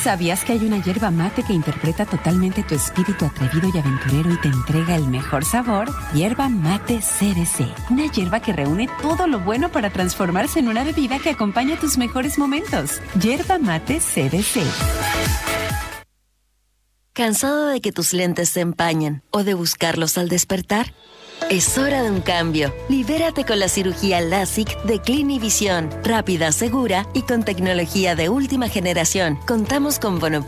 ¿Sabías que hay una hierba mate que interpreta totalmente tu espíritu atrevido y aventurero y te entrega el mejor sabor? Hierba mate CBC. Una hierba que reúne todo lo bueno para transformarse en una bebida que acompaña tus mejores momentos. Hierba mate CBC. ¿Cansado de que tus lentes se empañen o de buscarlos al despertar? Es hora de un cambio. Libérate con la cirugía LASIK de Clinivision. Rápida, segura y con tecnología de última generación. Contamos con bono